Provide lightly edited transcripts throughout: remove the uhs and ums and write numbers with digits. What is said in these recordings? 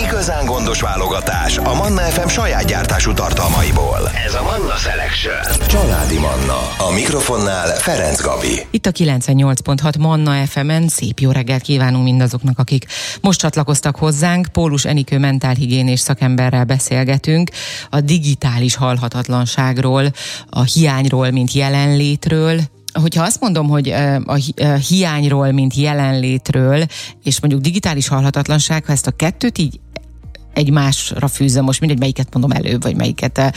igazán gondos válogatás a Manna FM saját gyártású tartalmaiból. Ez a Manna Selection. Családi Manna. A mikrofonnál Ferenc Gabi. Itt a 98.6 Manna FM-en szép jó reggelt kívánunk mindazoknak, akik most csatlakoztak hozzánk. Pólus Enikő mentálhigiénés szakemberrel beszélgetünk a digitális halhatatlanságról, a hiányról, mint jelenlétről. Hogyha azt mondom, hogy a hiányról, mint jelenlétről, és mondjuk digitális halhatatlanság, ha ezt a kettőt így egymásra fűzöm, most mindegy, melyiket mondom előbb, vagy melyiket,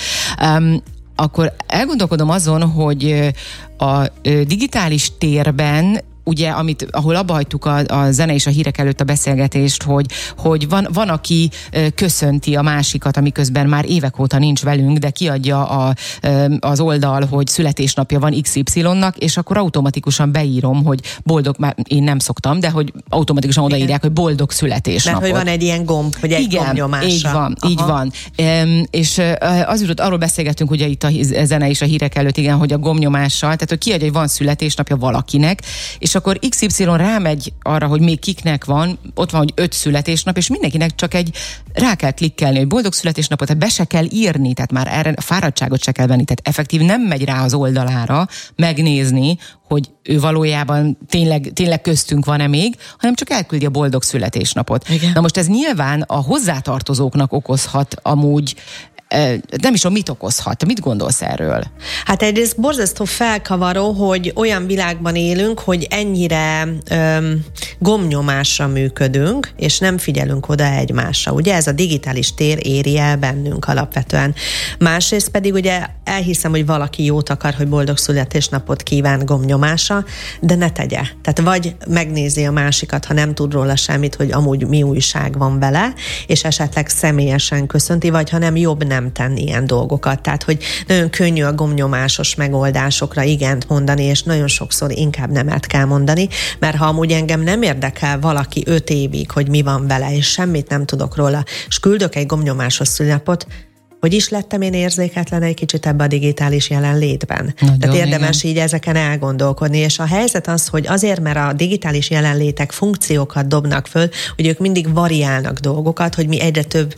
akkor elgondolkodom azon, hogy a digitális térben, ugye, ahol abba hagytuk a zene és a hírek előtt a beszélgetést, hogy van aki köszönti a másikat, amiközben már évek óta nincs velünk, de kiadja az oldal, hogy születésnapja van XY-nak, és akkor automatikusan beírom, hogy boldog, már én nem szoktam, de hogy automatikusan odaírják, hogy boldog születésnapot. Mert hogy van egy ilyen gomb, hogy egy gombnyomása. Így van. És az jutott, arról beszélgettünk ugye itt a zene és a hírek előtt, igen, hogy a gombnyomással, tehát hogy kiadja, hogy van születésnapja valakinek, és akkor XY rámegy arra, hogy még kiknek van, ott van, hogy 5 születésnap, és mindenkinek csak rá kell klikkelni, hogy boldog születésnapot, tehát be se kell írni, tehát már erre a fáradtságot se kell venni, tehát effektív nem megy rá az oldalára megnézni, hogy ő valójában tényleg köztünk van-e még, hanem csak elküldi a boldog születésnapot. Igen. Na most ez nyilván a hozzátartozóknak okozhat amúgy, nem is tudom, mit okozhat. Te mit gondolsz erről? Hát egyrészt borzasztó felkavaró, hogy olyan világban élünk, hogy ennyire gombnyomásra működünk, és nem figyelünk oda egymásra. Ugye ez a digitális tér éri el bennünk alapvetően. Másrészt pedig ugye elhiszem, hogy valaki jót akar, hogy boldog születésnapot kíván gombnyomásra, de ne tegye. Tehát vagy megnézi a másikat, ha nem tud róla semmit, hogy amúgy mi újság van vele, és esetleg személyesen köszönti, vagy ha nem, jobb nem tenni ilyen dolgokat. Tehát, hogy nagyon könnyű a gombnyomásos megoldásokra igent mondani, és nagyon sokszor inkább nemet kell mondani, mert ha amúgy engem nem érdekel valaki 5 évig, hogy mi van vele, és semmit nem tudok róla, és küldök egy gombnyomásos szülinapot, hogy is lettem én érzéketlen egy kicsit ebbe a digitális jelenlétben. Nagyon, tehát érdemes így ezeken elgondolkodni, és a helyzet az, hogy azért, mert a digitális jelenlétek funkciókat dobnak föl, hogy ők mindig variálnak dolgokat, hogy mi egyre több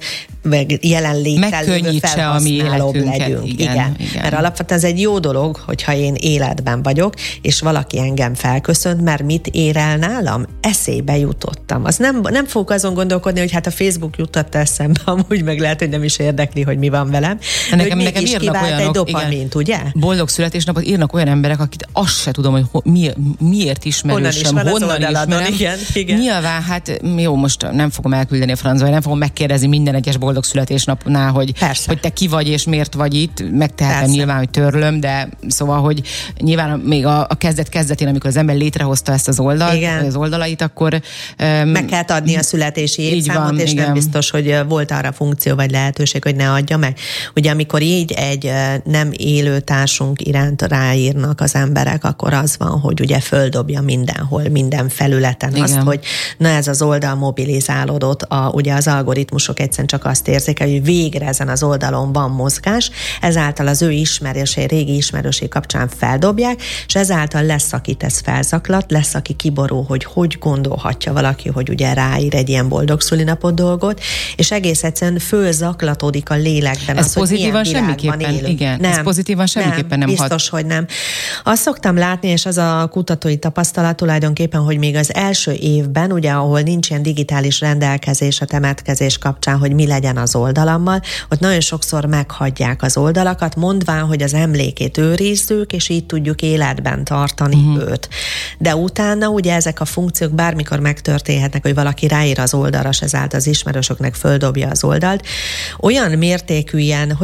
jelenléttel felhasználóbb legyünk. Igen. Mert alapvetően ez egy jó dolog, hogyha én életben vagyok, és valaki engem felköszönt, mert mit ér el nálam? Eszébe jutottam. Az nem fogok azon gondolkodni, hogy hát a Facebook jutott eszembe, amúgy meg lehet, hogy nem is érdekli, hogy mi van velem. Nekem írnak olyanok, egy dopamint, ugye? Boldog születésnapot írnak olyan emberek, akit azt se tudom, hogy miért ismerősöm, honnan ismerem. Igen. Nyilván, hát jó, most nem fogom elküldeni a francba, nem fogom megkérdezni minden egyes boldog születésnapnál, hogy te ki vagy és miért vagy itt, megtehetem nyilván, hogy törlöm, de szóval, hogy nyilván még a kezdetén, amikor az ember létrehozta ezt az az oldalait, akkor meg kell adni a születési évszámot, és nem biztos, hogy volt arra funkció vagy lehetőség, hogy ne adja meg. Ugye amikor így egy nem élő társunk iránt ráírnak az emberek, akkor az van, hogy ugye földobja mindenhol, minden felületen. Igen. Azt, hogy na ez az oldal mobilizálódott, ugye az algoritmusok egyszerűen csak azt érzékel, hogy végre ezen az oldalon van mozgás, ezáltal az ő régi ismerősé kapcsán feldobják, és ezáltal lesz, akit ez felzaklat, lesz, aki kiborul, hogy gondolhatja valaki, hogy ugye ráír egy ilyen boldog szülinapot dolgot, és egész egyszerűen fölzaklatódik a lélekben. Ez pozitívan semmiképpen, igen. Ez pozitívan semmiképpen nem hat. Biztos, hogy nem. Azt szoktam látni, és az a kutatói tapasztalat tulajdonképpen, hogy még az első évben, ugye, ahol nincs ilyen digitális rendelkezés a temetkezés kapcsán, hogy mi legyen az oldalammal, ott nagyon sokszor meghagyják az oldalakat, mondván, hogy az emlékét őrizzük, és így tudjuk életben tartani őt. De utána ugye ezek a funkciók bármikor megtörténhetnek, hogy valaki ráír az oldalra, és ezáltal az ismerősöknek földobja az oldalt. Olyan mértékű ilyen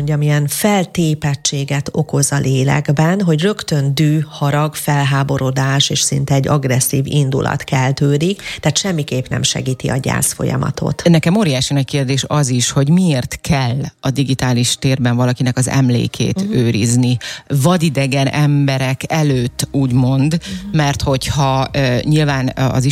feltépettséget okoz a lélekben, hogy rögtön dű, harag, felháborodás, és szinte egy agresszív indulat keltődik, tehát semmiképp nem segíti a gyász folyamatot. Nekem óriási nagy kérdés az is, hogy miért kell a digitális térben valakinek az emlékét őrizni. Vadidegen emberek előtt úgymond, mert hogyha nyilván az